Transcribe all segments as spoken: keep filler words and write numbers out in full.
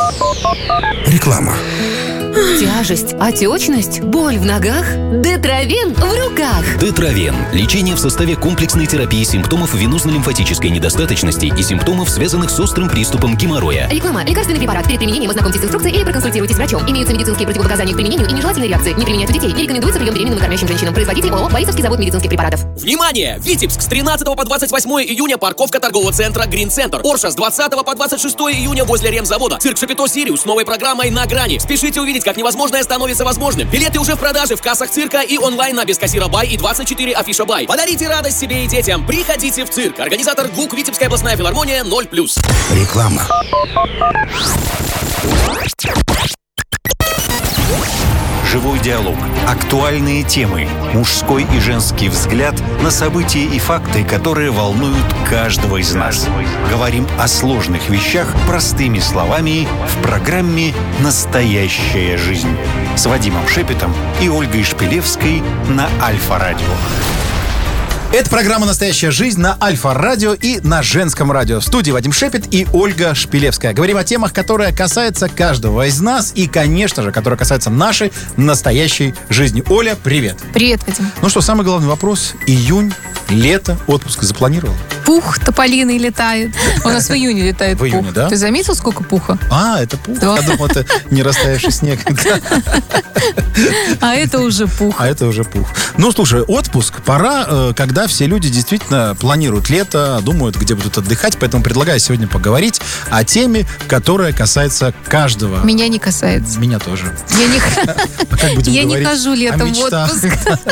Реклама. Тяжесть, отечность, боль в ногах? Детравен в руках. Детравен. Лечение в составе комплексной терапии симптомов венозно-лимфатической недостаточности и симптомов, связанных с острым приступом геморроя. Реклама. Лекарственный препарат. Перед применением ознакомьтесь с инструкцией или проконсультируйтесь с врачом. Имеются медицинские противопоказания к применению и нежелательные реакции. Не применяют у детей. Не рекомендуется прием беременным и кормящим женщинам. Производитель ООО «Борисовский завод медицинских препаратов». Внимание! Витебск с тринадцатого по двадцать восьмое июня парковка торгового центра Green Center. Орша с двадцатого по двадцать шестое июня возле ремзавода. Цирк Шапито Сириус с новой программой «На грани». Спешите увидеть, как невозможное становится возможным. Билеты уже в продаже в кассах цирка и онлайн на без кассира Бай и двадцать четыре Афиша Бай. Подарите радость себе и детям. Приходите в цирк. Организатор ГУК Витебская областная филармония ноль плюс. Реклама. Живой диалог. Актуальные темы. Мужской и женский взгляд на события и факты, которые волнуют каждого из нас. Говорим о сложных вещах простыми словами в программе «Настоящая жизнь» с Вадимом Шепетом и Ольгой Шпилевской на Альфа-радио. Это программа «Настоящая жизнь» на Альфа-радио и на Женском радио. В студии Вадим Шепет и Ольга Шпилевская. Говорим о темах, которые касаются каждого из нас и, конечно же, которые касаются нашей настоящей жизни. Оля, привет. Привет, Вадим. Ну что, самый главный вопрос. Июнь, лето, отпуск запланировал? Пух тополиный летает. У нас в июне летает пух. В июне, да? Ты заметил, сколько пуха? А, это пух? Да. Я думал, это не растаявший снег. А это уже пух. А это уже пух. Ну, слушай, отпуск. Пора, когда все люди действительно планируют лето, думают, где будут отдыхать. Поэтому предлагаю сегодня поговорить о теме, которая касается каждого. Меня не касается. Меня тоже. Я не, а как будем я не говорить хожу летом в отпуск.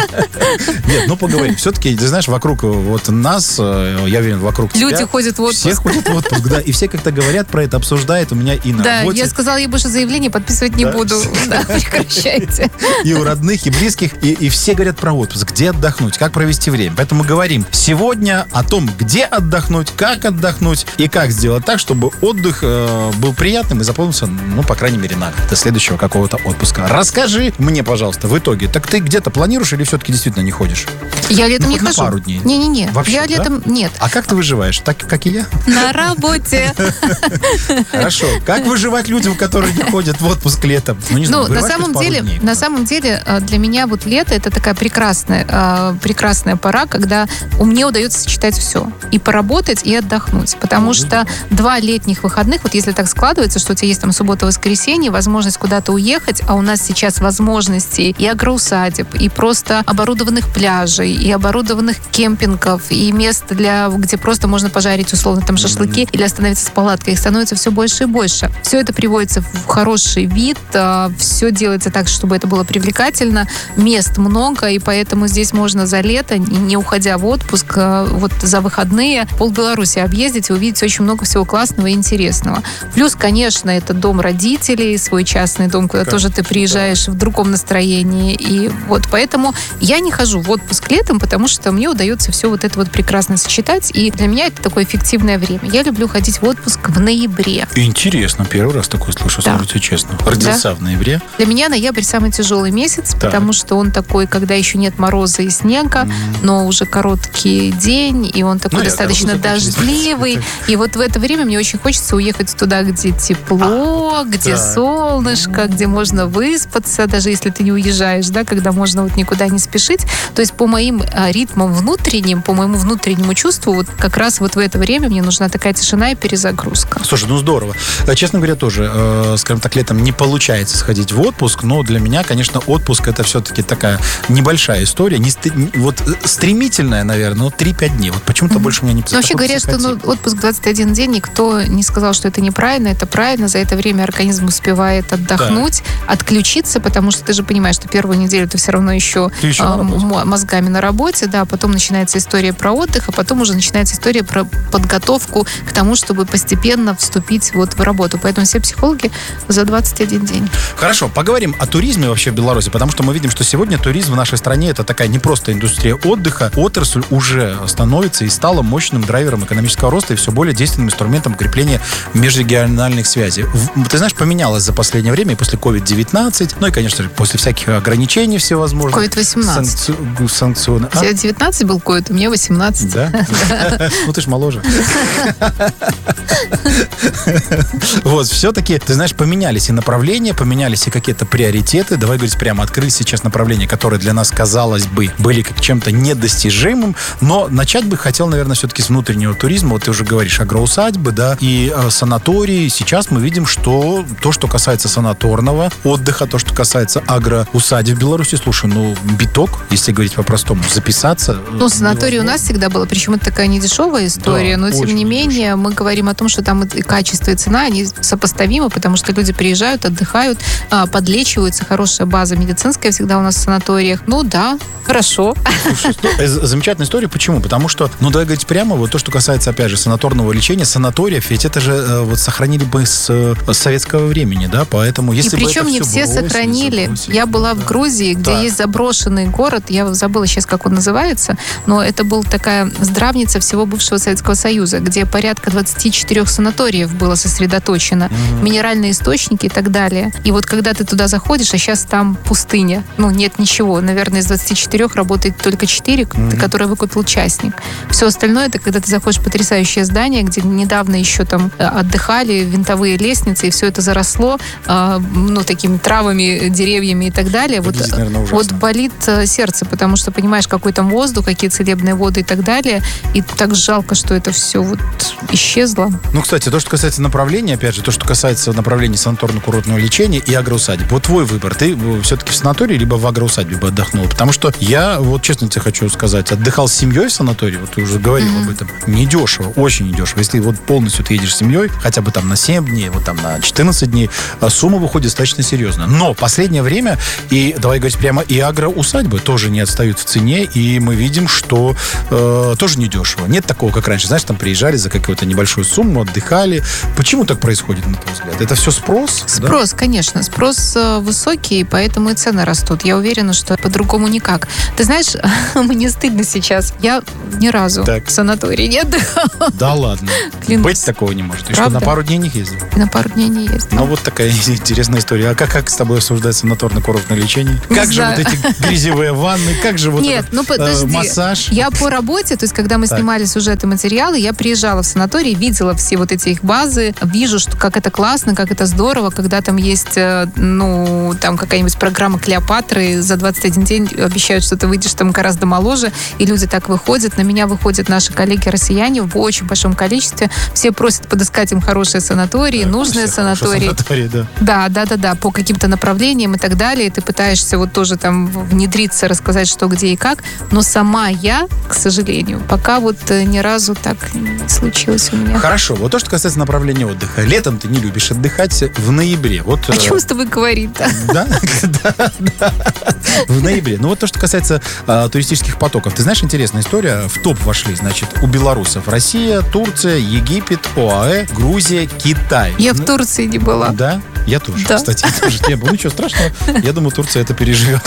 Нет, ну поговорим. Все-таки, ты знаешь, вокруг вот нас, я уверен, вокруг тебя. Люди ходят в отпуск. Все ходят в отпуск, да. И все как-то говорят про это, обсуждают. У меня и на да, работе. Я сказала, я больше заявление подписывать не да? буду. Да, прекращайте. И у родных, и близких. И, и все говорят про отпуск. Где отдохнуть, как провести время. Поэтому говорим сегодня о том, где отдохнуть, как отдохнуть и как сделать так, чтобы отдых э, был приятным и запомнился, ну, по крайней мере, на до следующего какого-то отпуска. Расскажи мне, пожалуйста, в итоге, так ты где-то планируешь или все-таки действительно не ходишь? Я летом ну, не хожу. На пару дней. Не-не-не. Вообще, я да? летом нет. А как ты выживаешь? Так, как и я? На работе. Хорошо. Как выживать людям, которые не ходят в отпуск летом? Ну, не знаю, ну, на самом деле, дней, на самом деле, для меня вот лето это такая прекрасная, прекрасная пора, когда у меня удается сочетать все. И поработать, и отдохнуть. Потому что два летних выходных, вот если так складывается, что у тебя есть там суббота-воскресенье, возможность куда-то уехать, а у нас сейчас возможности и агроусадеб, и просто оборудованных пляжей, и оборудованных кемпингов, и мест, для, где просто можно пожарить условно там шашлыки mm-hmm. или остановиться с палаткой. Их становится все больше и больше. Все это приводится в хороший вид, все делается так, чтобы это было привлекательно. Мест много, и поэтому здесь можно за лето, не уходя в отпуск, вот за выходные пол Беларуси объездить и увидеть очень много всего классного и интересного. Плюс, конечно, это дом родителей, свой частный дом, куда как? тоже ты приезжаешь да. в другом настроении. И вот поэтому я не хожу в отпуск летом, потому что мне удается все вот это вот прекрасно сочетать. И для меня это такое эффективное время. Я люблю ходить в отпуск в ноябре. Интересно. Первый раз такое слышу, да. скажу тебе честно. Родился да. в ноябре. Для меня ноябрь самый тяжелый месяц, так. потому что он такой, когда еще нет мороза и снега, mm. но уже короткий день, и он такой ну, достаточно дождливый. И вот в это время мне очень хочется уехать туда, где тепло, а, где да. солнышко, mm. где можно выспаться, даже если ты не уезжаешь, да, когда можно вот никуда не спешить. То есть по моим а, ритмам внутренним, по моему внутреннему чувству, вот как раз вот в это время мне нужна такая тишина и перезагрузка. Слушай, ну здорово. Честно говоря, тоже, э, скажем так, летом не получается сходить в отпуск, но для меня, конечно, отпуск это все-таки такая небольшая история, не ст- вот стремительная, наверное, но три-пять дней. Вот почему-то mm-hmm. больше меня не вообще говорят, что ну, отпуск двадцать один день, никто не сказал, что это неправильно, это правильно. За это время организм успевает отдохнуть, да. отключиться, потому что ты же понимаешь, что первую неделю ты все равно еще, еще э, на мозгами на работе, да, потом начинается история про отдых, а потом уже начинается история про подготовку к тому, чтобы постепенно вступить вот в работу. Поэтому все психологи за двадцать один день. Хорошо, поговорим о туризме вообще в Беларуси, потому что мы видим, что сегодня туризм в нашей стране это такая не просто индустрия отдыха, отрасль уже становится и стала мощным драйвером экономического роста и все более действенным инструментом укрепления межрегиональных связей. Ты знаешь, поменялось за последнее время и после ковид девятнадцать, ну и, конечно же, после всяких ограничений всевозможных. ковид восемнадцать. Санкци... Санкционных. У тебя девятнадцать был ковид, у меня восемнадцать. Да? Ну, ты ж моложе. Вот, все-таки, ты знаешь, поменялись и направления, поменялись и какие-то приоритеты. Давай говорить прямо, открылись сейчас направления, которые для нас, казалось бы, были как чем-то недостижимым, но начать бы хотел, наверное, все-таки с внутреннего туризма. Вот ты уже говоришь, агроусадьбы, да, и э, санатории. Сейчас мы видим, что то, что касается санаторного отдыха, то, что касается агроусадеб в Беларуси, слушай, ну, биток, если говорить по-простому, записаться. Ну, санаторий у нас всегда было, причем это такая недешевая история, да, но тем не менее дешево. Мы говорим о том, что там и качество, и цена, они сопоставимы, потому что люди приезжают, отдыхают, подлечиваются, хорошая база медицинская всегда у нас в санаториях. Ну да, хорошо. Слушай, замечательная история. Почему? Потому что, ну, давай говорить прямо, вот то, что касается, опять же, санаторного лечения, санаториев, ведь это же вот сохранили бы с, с советского времени, да, поэтому если и бы причем это не все бросили, сохранили. забросили, я была да. в Грузии, где да. есть заброшенный город, я забыла сейчас, как он называется, но это была такая здравница всего бывшего Советского Союза, где порядка двадцать четыре санаториев было сосредоточено, mm-hmm. минеральные источники и так далее. И вот когда ты туда заходишь, а сейчас там пустыня, ну, нет ничего. Наверное, из двадцати четырёх работает только четыре, mm-hmm. которые выкупил частник. Все остальное, это когда ты заходишь в потрясающее здание, где недавно еще там отдыхали, винтовые лестницы, и все это заросло, э, ну, такими травами, деревьями и так далее. Вот, наверное, вот болит сердце, потому что понимаешь, какой там воздух, какие целебные воды и так далее. И так жалко, что это все вот исчезло. Ну, кстати, то, что касается направления, опять же, то, что касается направления санаторно-курортного лечения и агроусадеб. Вот твой выбор. Ты все-таки в санатории либо в агроусадьбе бы отдохнул? Потому что я, вот честно тебе хочу сказать, отдыхал с семьей в санатории, вот ты уже говорил mm-hmm. об этом. Недешево, очень недешево. Если вот полностью ты едешь с семьей, хотя бы там на семь дней, вот там на четырнадцать дней, сумма выходит достаточно серьезно. Но последнее время, и давай говорить прямо, и агроусадьбы тоже не отстают в цене, и мы видим, что э, тоже недешево. Нет такого, как раньше. Знаешь, там приезжали за какую-то небольшую сумму, отдыхали. Почему так происходит, на твой взгляд? Это все спрос? Спрос, да? Конечно. Спрос э, высокий, поэтому и цены растут. Я уверена, что по-другому никак. Ты знаешь, мне стыдно сейчас. Я ни разу так. в санатории не отдыхала. Да ладно. Клянусь. Быть такого не может. Ты Правда? что, на пару дней не ездил? На пару дней не ездил. Ну, вот такая интересная история. А как, как с тобой обсуждать санаторно-курортное лечение? Не как знаю. же вот эти грязевые ванны? Как же вот Нет, этот ну, подожди. э, массаж? Я по работе, то есть, когда мы так. снимали сюжеты, материалы, я приезжала в санаторий, видела все вот эти их базы, вижу, что как это классно, как это здорово, когда там есть, ну, там какая-нибудь программа Клеопатры, за двадцать один день обещают, что ты выйдешь там гораздо моложе, и люди так выходят. На меня выходят наши коллеги-россияне в очень большом количестве. Все просят подыскать им хорошие санатории, да, нужные санатории. санатории да. да, да, да, да, по каким-то направлениям и так далее. И ты пытаешься вот тоже там внедриться, рассказать, что, где и как. Но сама я, к сожалению, пока вот ни разу так не случилось у меня. Хорошо. Вот то, что касается направления отдыха. Летом ты не любишь отдыхать, в ноябре. Вот, о э... чем с тобой говорить-то? Да? Да, да. В ноябре. Ну вот то, что касается э, туристических потоков. Ты знаешь, интересная история. В топ вошли, значит, у белорусов Россия, Турция, Египет, ОАЭ, Грузия, Китай. Я в Турции не была. Да? Я тоже, да. кстати, я тоже не был. Ничего страшного. Я думаю, Турция это переживет.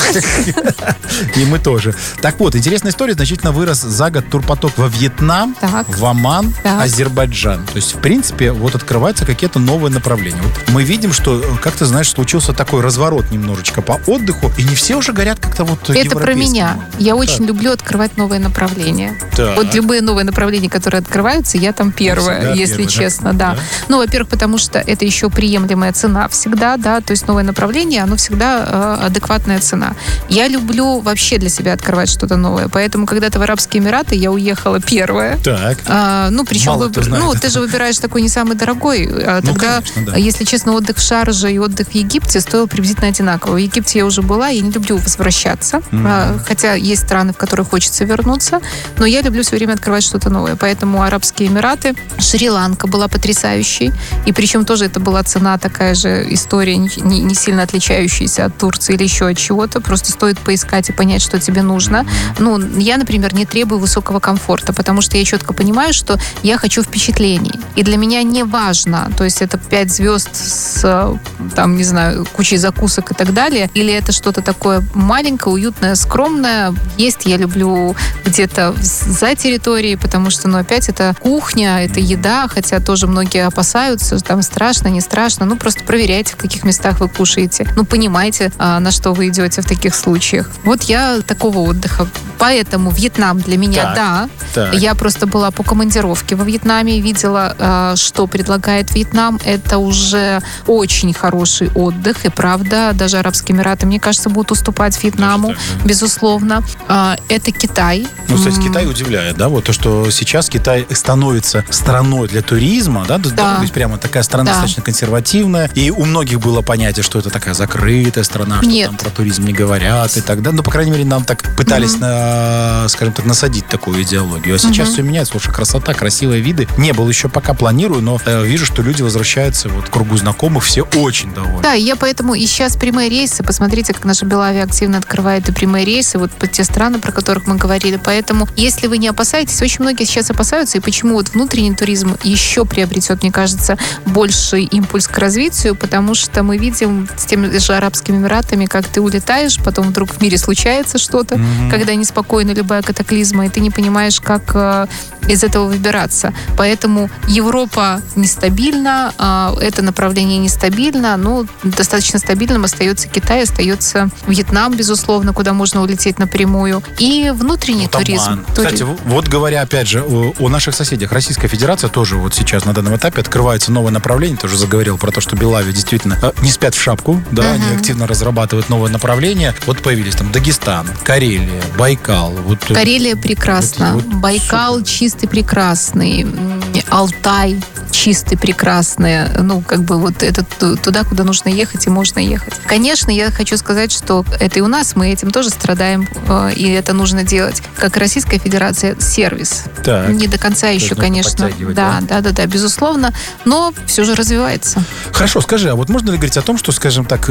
И мы тоже. Так вот, интересная история. Значительно вырос за год турпоток во Вьетнам, так. в Оман, так. Азербайджан. То есть, в принципе, вот открываются какие-то новые направления. Вот мы видим, что, как ты знаешь, случился такой разворот немножечко по отдыху, и не все уже горят как-то вот это про меня. Я так. очень люблю открывать новые направления. Так. Вот любые новые направления, которые открываются, я там первая, Всегда если первый, честно, да? Да. да. Ну, во-первых, потому что это еще приемлемая цена всегда, да, то есть новое направление, оно всегда э, адекватная цена. Я люблю вообще для себя открывать что-то новое, поэтому когда-то в Арабские Эмираты я уехала первая. Так. А, ну, причем, выбор, ну, ты же выбираешь такой не самый дорогой. А, ну, тогда, конечно, да. если честно, отдых в Шарже и отдых в Египте стоил приблизительно одинаково. В Египте я уже была, я не люблю возвращаться, mm-hmm. а, хотя есть страны, в которые хочется вернуться, но я люблю все время открывать что-то новое. Поэтому Арабские Эмираты, Шри-Ланка была потрясающей, и причем тоже это была цена такая же, история не, не сильно отличающаяся от Турции или еще от чего-то. Просто стоит поискать и понять, что тебе нужно. Ну, я, например, не требую высокого комфорта, потому что я четко понимаю, что я хочу впечатлений. И для меня не важно, то есть это пять звезд с, там, не знаю, кучей закусок и так далее, или это что-то такое маленькое, уютное, скромное. Есть я люблю где-то за территорией, потому что, ну, опять это кухня, это еда, хотя тоже многие опасаются, там страшно, не страшно, ну, просто проверять проверяйте, в каких местах вы кушаете. Ну, понимаете, на что вы идете в таких случаях. Вот я такого отдыха. Поэтому Вьетнам для меня, так, да. Так. Я просто была по командировке во Вьетнаме и видела, что предлагает Вьетнам. Это уже очень хороший отдых. И правда, даже Арабские Эмираты, мне кажется, будут уступать Вьетнаму, так, да. безусловно. Это Китай. Ну, кстати, Китай удивляет, да, вот то, что сейчас Китай становится страной для туризма, да, да. То есть прямо такая страна да. достаточно консервативная, и у многих было понятие, что это такая закрытая страна, что Нет. там про туризм не говорят и так далее. Ну, по крайней мере, нам так пытались, mm-hmm. на, скажем так, насадить такую идеологию. А сейчас mm-hmm. все меняется. Слушай, красота, красивые виды. Не был еще пока, планирую, но э, вижу, что люди возвращаются вот к кругу знакомых, все очень довольны. Да, я поэтому и сейчас прямые рейсы, посмотрите, как наша Белавия активно открывает и прямые рейсы, вот по те страны, про которых мы говорили. Поэтому, если вы не опасаетесь, очень многие сейчас опасаются, и почему вот внутренний туризм еще приобретет, мне кажется, больший импульс к развитию, потому что мы видим с теми же Арабскими Эмиратами, как ты улетаешь, потом вдруг в мире случается что-то, mm-hmm. когда неспокойна любая катаклизма, и ты не понимаешь, как э, из этого выбираться. Поэтому Европа нестабильна, э, это направление нестабильно, но достаточно стабильным остается Китай, остается Вьетнам, безусловно, куда можно улететь напрямую, и внутренний ну, туризм. Кстати, Тури... вот говоря, опять же, о, о наших соседях, Российская Федерация тоже вот сейчас на данном этапе открывается новое направление, тоже заговорил про то, что Белавия действительно э, не спят в шапку, да, uh-huh. они активно разрабатывают новое направление. Вот появились там Дагестан, Карелия, Байкал. Вот, Карелия прекрасно, вот, вот, Байкал супер. Чистый, прекрасный, Алтай чистый, прекрасный, ну, как бы вот это туда, куда нужно ехать и можно ехать. Конечно, я хочу сказать, что это и у нас, мы этим тоже страдаем, и это нужно делать. Как Российская Федерация, сервис. Так. Не до конца то еще, конечно. Да, да, да, да, да, безусловно, но все же развивается. Хорошо, скажи, а вот можно ли говорить о том, что, скажем так,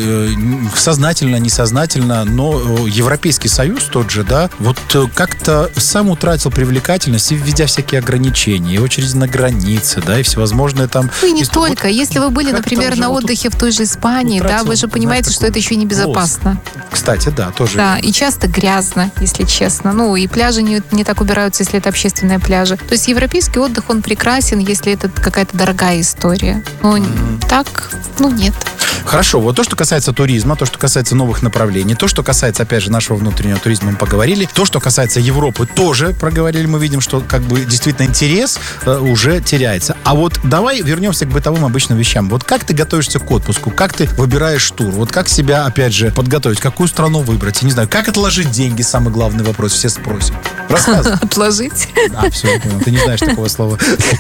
сознательно, несознательно, но Европейский Союз тот же, да, вот как-то сам утратил привлекательность, введя всякие ограничения, и очереди на границе, да, и всевозможные там... Ну и не только. Вот, если вы были, например, на отдыхе в той же Испании, утратил, да, вы же понимаете, знаешь, что это еще небезопасно. Кстати, да, тоже. Да, и часто грязно, если честно. Ну, и пляжи не, не так убираются, если это общественные пляжи. То есть европейский отдых, он прекрасен, если это какая-то дорогая история. Но mm-hmm. так, ну, нет. Хорошо, вот то, что касается туризма, то, что касается новых направлений, то, что касается, опять же, нашего внутреннего туризма, мы поговорили. То, что касается Европы, тоже проговорили. Мы видим, что как бы действительно интерес э, уже теряется. А вот давай вернемся к бытовым обычным вещам. Вот как ты готовишься к отпуску? Как ты выбираешь тур? Вот как себя, опять же, подготовить? Какую страну выбрать? Я не знаю, как отложить деньги? Самый главный вопрос. Все спросят. Рассказывай. Отложить? А, все, я понял. Ты не знаешь такого слова.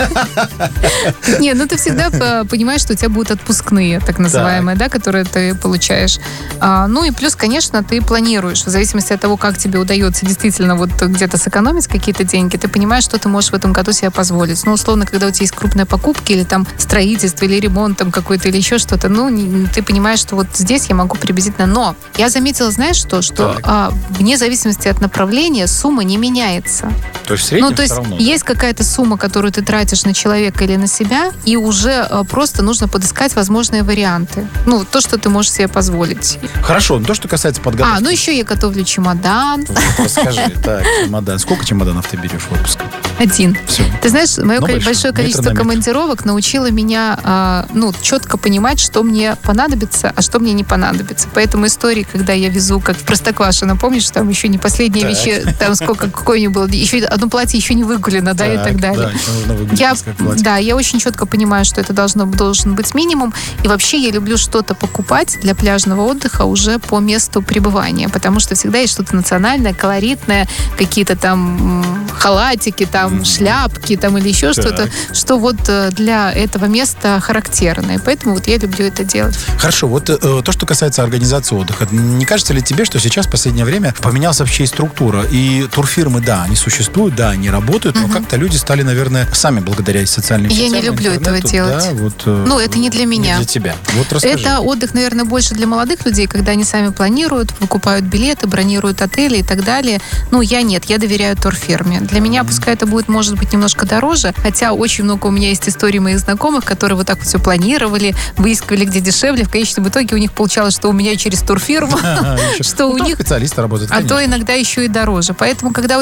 Не, ну ты всегда понимаешь, что у тебя будут отпускные, так называемые, да, которые ты получаешь. А, ну и плюс, конечно, ты планируешь. В зависимости от того, как тебе удается действительно вот где-то сэкономить какие-то деньги, ты понимаешь, что ты можешь в этом году себе позволить. Ну, условно, когда у тебя есть крупные покупки или там строительство, или ремонт там какой-то, или еще что-то, ну, не, ты понимаешь, что вот здесь я могу приблизительно. Но я заметила, знаешь что? Что а, вне зависимости от направления сумма не меняется. То есть в среднем ну, то есть равно, есть да? какая-то сумма, которую ты тратишь на человека или на себя, и уже а, просто нужно подыскать возможные варианты. Ну, то, что ты можешь себе позволить. Хорошо, то, что касается подготовки. А, ну еще я готовлю чемодан. Вот, расскажи, так, чемодан. Сколько чемоданов ты берешь в отпуск? Один. Все. Ты знаешь, мое Но большое большой, количество командировок научило меня а, ну, четко понимать, что мне понадобится, а что мне не понадобится. Поэтому истории, когда я везу, как в Простоквашино, помнишь, там еще не последние так. вещи, там сколько, какое ни было, еще одно платье еще не выгулено, да, так, и так далее. Да, еще нужно выгулить я, да, я очень четко понимаю, что это должно, должен быть минимум. И вообще я люблю что-то покупать для пляжного отдыха уже по месту пребывания, потому что всегда есть что-то национальное, колоритное, какие-то там халатики, там mm-hmm. шляпки, там или еще так. что-то, что вот для этого места характерно. И поэтому вот я люблю это делать. Хорошо, вот э, то, что касается организации отдыха, не кажется ли тебе, что сейчас в последнее время поменялась вообще и структура? И турфирмы, да, они существуют, да, они работают, mm-hmm. но как-то люди стали, наверное, сами благодаря социальным сетям. Я не люблю этого делать. Да, вот, э, ну, это не для меня. Не для тебя. Вот расскажи. Это отдых, наверное, больше для молодых людей, когда они сами планируют, выкупают билеты, бронируют отели и так далее. Ну, я нет, я доверяю турфирме. Для mm-hmm. меня, пускай это будет, может быть, немножко дороже, хотя очень много у меня есть историй моих знакомых, которые вот так вот все планировали, выискивали, где дешевле. В конечном итоге у них получалось, что у меня через турфирму, что у них... специалисты работают, а то иногда еще и дороже. Поэтому, когда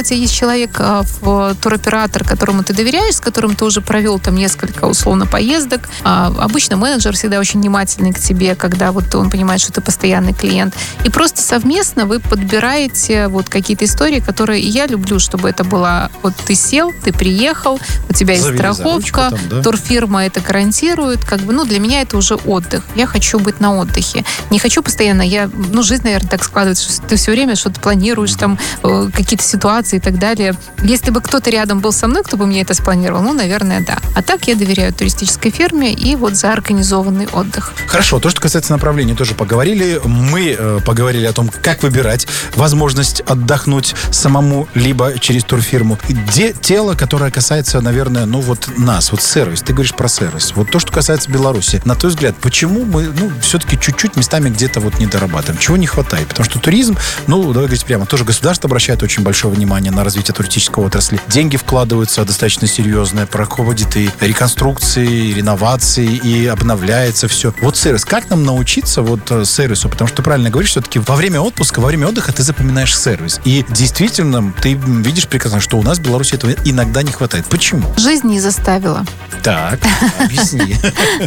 тебя есть человек, в, туроператор, которому ты доверяешь, с которым ты уже провел там несколько, условно, поездок. А, обычно менеджер всегда очень внимательный к тебе, когда вот он понимает, что ты постоянный клиент. И просто совместно вы подбираете вот какие-то истории, которые и я люблю, чтобы это было, вот ты сел, ты приехал, у тебя есть Завели страховка, там, да? турфирма это гарантирует, как бы, ну, для меня это уже отдых. Я хочу быть на отдыхе. Не хочу постоянно, я, ну, жизнь, наверное, так складывается, что ты все время что-то планируешь, там, э, какие-то ситуации и так далее. Если бы кто-то рядом был со мной, кто бы мне это спланировал, ну, наверное, да. А так я доверяю туристической фирме и вот за организованный отдых. Хорошо, то, что касается направлений, тоже поговорили. Мы э, поговорили о том, как выбирать возможность отдохнуть самому, либо через турфирму. Где тело, которое касается, наверное, ну вот нас, вот сервис. Ты говоришь про сервис. Вот то, что касается Беларуси. На твой взгляд, почему мы, ну, все-таки чуть-чуть местами где-то вот не дорабатываем? Чего не хватает? Потому что туризм, ну, давай говорить прямо, тоже государство обращает очень большое внимание на развитие туристической отрасли. Деньги вкладываются достаточно серьезные, проходит и реконструкции, и реновации, и обновляется все. Вот сервис. Как нам научиться вот сервису? Потому что ты правильно говоришь, все-таки во время отпуска, во время отдыха ты запоминаешь сервис. И действительно, ты видишь прекрасно, что у нас в Беларуси этого иногда не хватает. Почему? Жизнь не заставила. Так, объясни.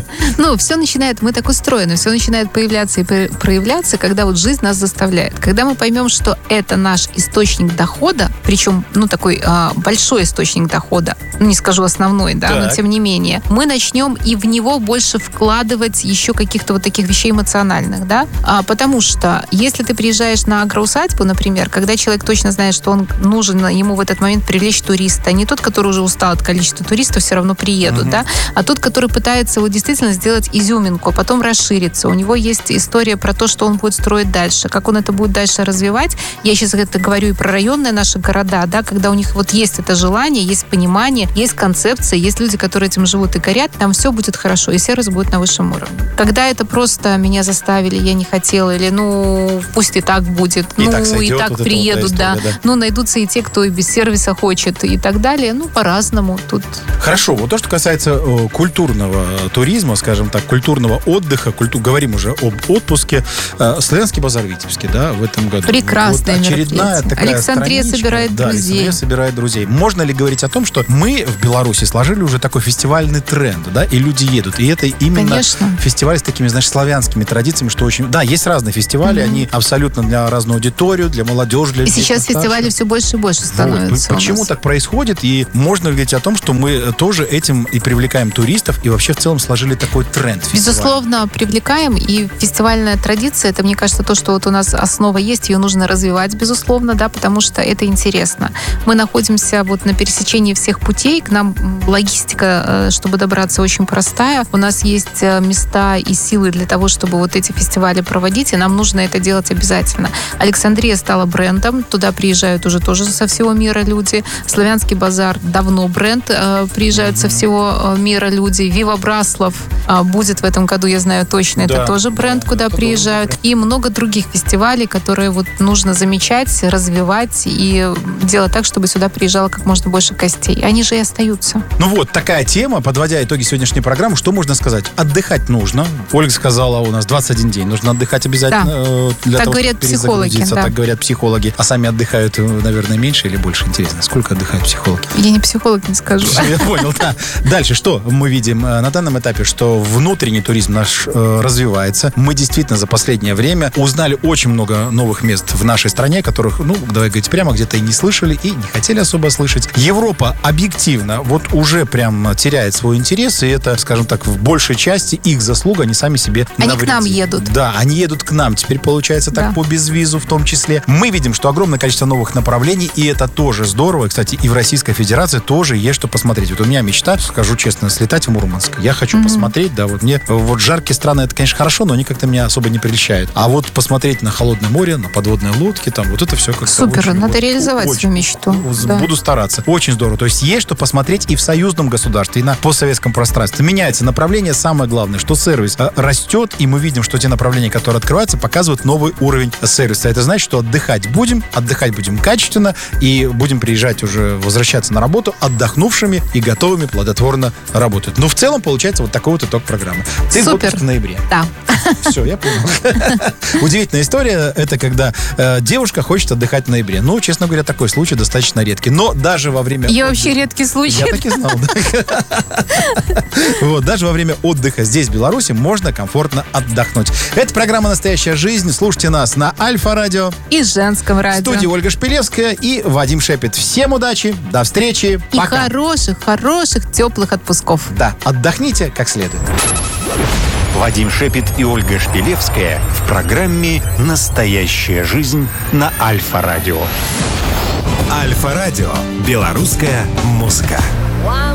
Ну, все начинает, мы так устроены, все начинает появляться и проявляться, когда вот жизнь нас заставляет. Когда мы поймем, что это наш источник дохода, причем, ну, такой а, большой источник дохода, ну, не скажу основной, да, так. но тем не менее, мы начнем и в него больше вкладывать еще каких-то вот таких вещей эмоциональных, да, а, потому что если ты приезжаешь на агроусадьбу, например, когда человек точно знает, что он нужен ему в этот момент привлечь туриста, не тот, который уже устал от количества туристов, все равно приедут, uh-huh. да, а тот, который пытается вот действительно сделать изюминку, а потом расшириться. У него есть история про то, что он будет строить дальше, как он это будет дальше развивать. Я сейчас это говорю и про районные наши города, да, когда у них вот есть это желание, есть понимание, есть концепция, есть люди, которые этим живут и горят, там все будет хорошо, и сервис будет на высшем уровне. Когда это просто меня заставили, я не хотела, или ну пусть и так будет, и ну так сойдет, и так вот приедут, вот да. история, да. Ну найдутся и те, кто и без сервиса хочет, и так далее, ну по-разному тут. Хорошо, вот то, что касается э, культурного туризма, скажем так, культурного отдыха, культу... говорим уже об отпуске, э, Славянский базар в Витебске, да, в этом году. Прекрасное вот очередная такая Александрия собирает да, друзей. Александрия собирает друзей. Можно ли говорить о том, что мы в Беларуси сложили уже такой фестивальный тренд, да, и люди едут, и это именно Конечно. фестиваль с такими, знаешь, славянскими традициями, что очень... Да, есть разные фестивали, mm-hmm. они абсолютно для разной аудитории, для молодежи, для И людей сейчас постарше. фестивали все больше и больше становятся. Вот. Почему так происходит? И можно ли говорить о том, что мы тоже этим и привлекаем туристов, и вообще в целом сложили такой тренд фестиваля? Безусловно, привлекаем. И фестивальная традиция, это, мне кажется, то, что вот у нас основа есть, ее нужно развивать, безусловно, да, потому что это интересно. Мы находимся вот на пересечении всех путей. К нам логистика, чтобы добраться, очень простая. У нас есть места и силы для того, чтобы вот эти фестивали проводить, и нам нужно это делать обязательно. Александрия стала брендом. Туда приезжают уже тоже со всего мира люди. Славянский базар давно бренд. Приезжают mm-hmm. со всего мира люди. Вива Браслов будет в этом году, я знаю точно. Да. Это тоже бренд, куда это приезжают. Бренд. И много других фестивалей, которые вот нужно замечать, развивать и делать так, чтобы сюда приезжало как можно больше гостей. Они же и остаются. Ну вот, такая тема. Подводя итоги сегодняшней программы, что можно сказать? Отдыхать нужно. Ольга сказала, у нас двадцать один день. Нужно отдыхать обязательно. Да. Для так того, говорят психологи. Да. Так говорят психологи. А сами отдыхают, наверное, меньше или больше? Интересно, сколько отдыхают психологи? Я не психолог, не скажу. Я понял, да. Дальше что мы видим на данном этапе? Что внутренний туризм наш э, развивается. Мы действительно за последнее время узнали очень много новых мест в нашей стране, которых, ну, давай говорить прямо, где-то и не слышали, и не хотели особо слышать. Европа объективно вот уже прям теряет свой интерес, и это, скажем так, в большей части их заслуга, они сами себе Они навредили. к нам едут. Да, они едут к нам. Теперь получается так да. по безвизу в том числе. Мы видим, что огромное количество новых направлений, и это тоже здорово. И, кстати, и в Российской Федерации тоже есть что посмотреть. Вот у меня мечта, скажу честно, слетать в Мурманск. Я хочу mm-hmm. посмотреть, да, вот мне вот жаркие страны, это, конечно, хорошо, но они как-то меня особо не прельщают. А вот посмотреть на холодное море, на подводные лодки, там, вот это все как-то Супер, очень, надо вот, реализовать очень, свою мечту. Буду да. стараться. Очень здорово. То есть есть что посмотреть и в союзном государстве, и на постсоветском пространстве. Меняется направление. Самое главное, что сервис э, растет, и мы видим, что те направления, которые открываются, показывают новый уровень сервиса. Это значит, что отдыхать будем, отдыхать будем качественно, и будем приезжать уже, возвращаться на работу отдохнувшими и готовыми плодотворно работать. Но в целом получается вот такой вот итог программы. Ты Супер. в ноябре. Да. Все, я понял. Удивительная история. Это когда э, девушка хочет отдыхать в ноябре. Ну, честно говоря, такой случай достаточно редкий. Но даже во время... Я вообще редкий случай. Я так и знал, да. Вот, даже во время отдыха здесь, в Беларуси, можно комфортно отдохнуть. Это программа «Настоящая жизнь». Слушайте нас на Альфа-радио. И женском В радио. студии Ольга Шпилевская и Вадим Шепет. Всем удачи, до встречи, И пока. хороших, хороших, теплых отпусков. Да, отдохните как следует. Вадим Шепет и Ольга Шпилевская в программе «Настоящая жизнь» на Альфа-радио. Альфа-радио. Белорусская музыка. One